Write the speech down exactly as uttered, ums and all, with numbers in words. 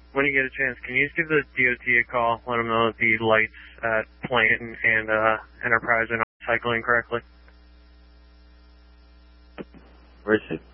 when you get a chance, can you just give the D O T a call, let them know that the lights at Plant and, and uh, Enterprise are not cycling correctly? Where is it?